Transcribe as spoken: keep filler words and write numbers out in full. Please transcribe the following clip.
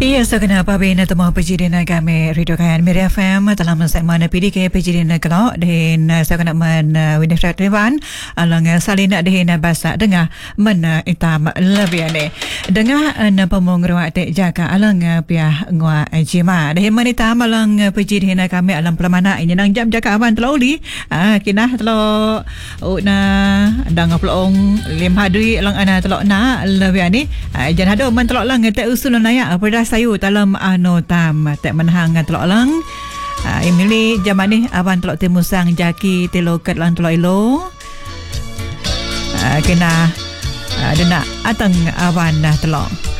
Iya, so kenapa bina temu pejirin kami Radio Kayan Miri F M dalam segmen P D K pejirin kalau dan saya kena men Windows Revan alang salin dehin bahasa dengar men itam lebih ane dengar na pemung ruat jaga alang pia ngwa jima dehin men itam alang pejirin kami alang pelamana ini nang jam jaga awan telauli ah kinah telo na dang pelong lim hadri alang ana telo na lebih ane jan hado men telo lang te usul naya pada sayu dalam ano tam tak menhang telok lang uh, imili jaman ni awan telok timusang jaki teloket lang telok ilo uh, kena uh, dena atang awan dah telok